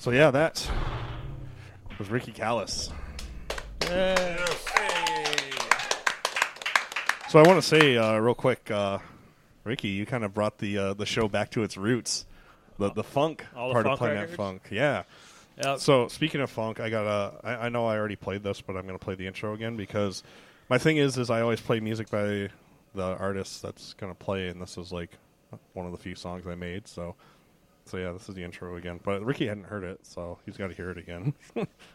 So yeah, that was Ricky Callis. Yes. So I want to say real quick, Ricky, you kind of brought the show back to its roots, the funk All the part funk of Planet records? Funk. Yeah. Yep. So speaking of funk, I know I already played this, but I'm going to play the intro again because my thing is I always play music by the artist that's going to play, and this is like one of the few songs I made. So yeah, this is the intro again. But Ricky hadn't heard it, so he's got to hear it again.